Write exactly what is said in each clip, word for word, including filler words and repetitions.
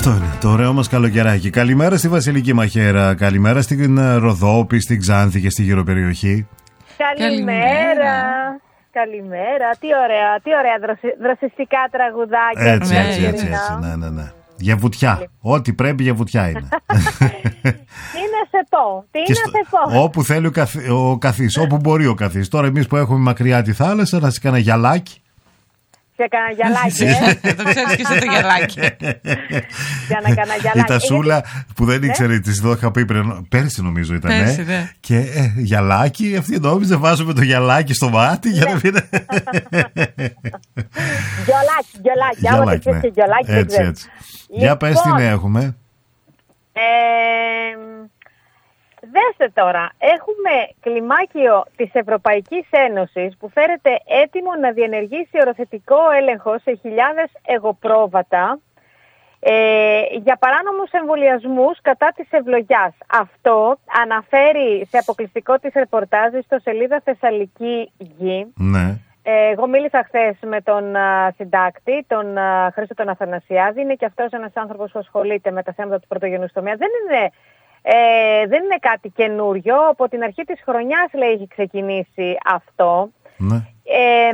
Αυτό είναι το ωραίο μας καλοκαιράκι. Καλημέρα στη Βασιλική Μαχαίρα. Καλημέρα στην Ροδόπη, στην Ξάνθη και στη γύρω περιοχή. Καλημέρα. Καλημέρα. Τι ωραία, τι ωραία δροσιστικά τραγουδάκια. Έτσι, έτσι, έτσι, έτσι. Ναι, ναι, ναι. Για βουτιά. Ό,τι πρέπει για βουτιά είναι. Τι να σε πω. Τι να σε πω. Όπου θέλει ο, καθ, ο καθής, όπου μπορεί ο καθής. Τώρα εμείς που έχουμε μακριά τη θάλασσα, να σε κάνα γυαλάκι. Σε κάνα γυαλάκι, ε. Το ξέρεις και εσύ το γυαλάκι. Για να κάνα γυαλάκι. Η Τασούλα που δεν ήξερε, της το είχα πει πριν, πέρσι νομίζω ήταν. Πέρσι, ναι. Και ε, γυαλάκι, αυτή νόμιζε βάζουμε το γυαλάκι στο μάτι για να μην. Γυαλάκι, γυαλάκι. Άμα το ξέρεις και γυαλάκι, δεν έτσι, έτσι. Για πες τι νέα έχουμε. Δέστε τώρα, έχουμε κλιμάκιο της Ευρωπαϊκής Ένωσης που φέρεται έτοιμο να διενεργήσει οροθετικό έλεγχο σε χιλιάδες εγωπρόβατα ε, για παράνομους εμβολιασμούς κατά της ευλογιάς. Αυτό αναφέρει σε αποκλειστικό της ρεπορτάζ στο σελίδα Θεσσαλική Γη. Ναι. Ε, εγώ μίλησα χθες με τον α, συντάκτη, τον α, Χρήστο τον Αθανασιάδη. Είναι και αυτός ένας άνθρωπος που ασχολείται με τα θέματα του πρωτογενούς τομέα. Δεν είναι... Ε, δεν είναι κάτι καινούριο. Από την αρχή της χρονιάς, λέει, έχει ξεκινήσει αυτό. Ναι. Ε,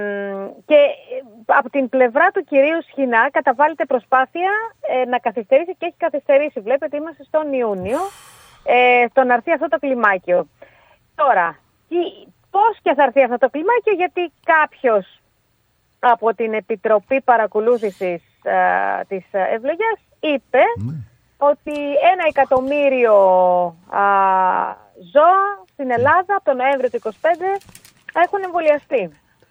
και από την πλευρά του κυρίου Σχοινά καταβάλλεται προσπάθεια ε, να καθυστερήσει και έχει καθυστερήσει. Βλέπετε, είμαστε στον Ιούνιο, ε, στο να έρθει αυτό το κλιμάκιο. Τώρα, τι, πώς και θα έρθει αυτό το κλιμάκιο, γιατί κάποιος από την Επιτροπή Παρακολούθησης ε, της Ευλογιάς είπε... Ναι. ότι ένα εκατομμύριο α, ζώα στην Ελλάδα από τον Νοέμβριο του είκοσι πέντε έχουν εμβολιαστεί.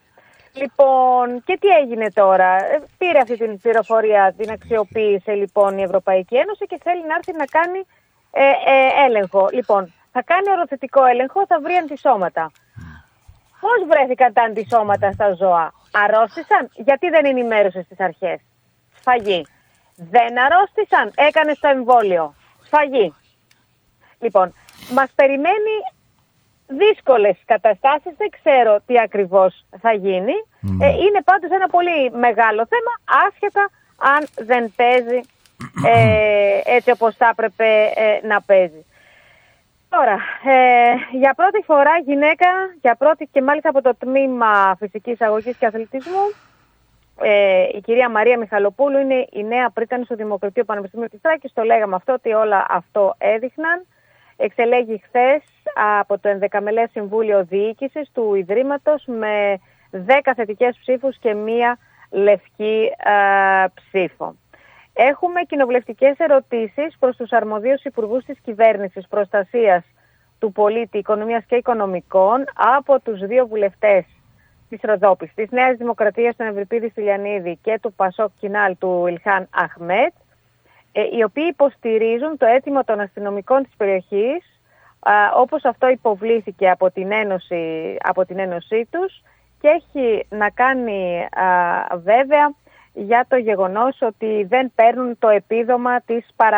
Λοιπόν, και τι έγινε τώρα. Πήρε αυτή την πληροφορία, την αξιοποίησε λοιπόν η Ευρωπαϊκή Ένωση και θέλει να έρθει να κάνει ε, ε, έλεγχο. Λοιπόν, θα κάνει οροθετικό έλεγχο, θα βρει αντισώματα. Πώς βρέθηκαν τα αντισώματα στα ζώα? Αρρώστησαν? Γιατί δεν ενημέρωσε στις αρχές? Σφαγή. Δεν αρρώστησαν, έκανε το εμβόλιο. Σφαγή. Λοιπόν, μας περιμένει δύσκολες καταστάσεις, δεν ξέρω τι ακριβώς θα γίνει. Mm. Ε, είναι πάντως ένα πολύ μεγάλο θέμα, άσχετα αν δεν παίζει ε, έτσι όπως θα έπρεπε ε, να παίζει. Τώρα, ε, για πρώτη φορά γυναίκα, για πρώτη και μάλιστα από το τμήμα φυσικής αγωγής και αθλητισμού, Ε, η κυρία Μαρία Μιχαλοπούλου είναι η νέα πρίτανη στο Δημοκρατικό Πανεπιστήμιο της Θράκης. Το λέγαμε αυτό, ότι όλα αυτό έδειχναν. Εξελέγει χθες από το ενδεκαμελές Συμβούλιο Διοίκησης του Ιδρύματος με δέκα θετικές ψήφους και μία λευκή ε, ψήφο. Έχουμε κοινοβουλευτικές ερωτήσεις προς τους αρμοδίους υπουργούς της κυβέρνησης προστασίας του πολίτη, οικονομίας και οικονομικών από τους δύο βουλευτές της Ροδόπης, της Νέας Δημοκρατίας του Ευρυπίδη Στυλιανίδη και του Πασόκ Κινάλ του Ιλχάν Αχμέτ, ε, οι οποίοι υποστηρίζουν το αίτημα των αστυνομικών της περιοχής, α, όπως αυτό υποβλήθηκε από την Ένωση, από την Ένωσή τους, και έχει να κάνει α, βέβαια για το γεγονός ότι δεν παίρνουν το επίδομα της παραπληρωμής.